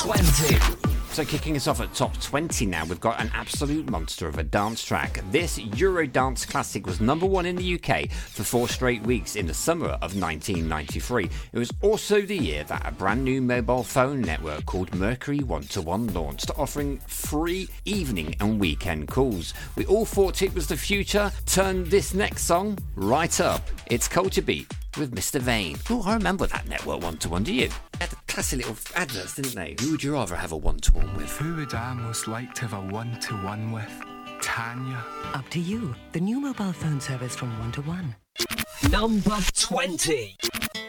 20. So kicking us off at top 20 now, we've got an absolute monster of a dance track. This Eurodance classic was number one in the UK for 4 straight weeks in the summer of 1993. It was also the year that a brand new mobile phone network called Mercury 121 launched, offering free evening and weekend calls. We all thought it was the future. Turn this next song right up. It's Culture Beat with Mr. Vane. Oh, I remember that Network 121, do you? They had classy little adverts, didn't they? Who would you rather have a one-to-one with? Who would I most like to have a one-to-one with? Tanya. Up to you. The new mobile phone service from 121. Number 20.